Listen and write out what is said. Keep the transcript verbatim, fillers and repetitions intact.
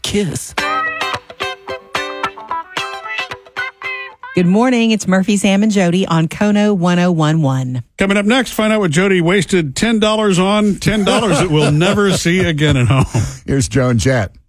kiss. Good morning. It's Murphy, Sam, and Jody on Kono one oh one one. Coming up next, find out what Jody wasted ten dollars on, ten dollars that we'll never see again at home. Here's Joe and Jet.